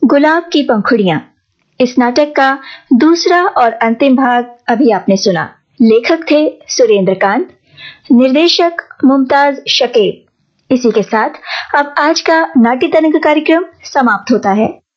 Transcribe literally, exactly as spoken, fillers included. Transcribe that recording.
गुलाब की पंखुड़ियां। इस नाटक का दूसरा और अंतिम भाग अभी आपने सुना। लेखक थे सुरेंद्र कांत, निर्देशक मुमताज शकीब। इसी के साथ अब आज का नाट्य तरंग कार्यक्रम समाप्त होता है।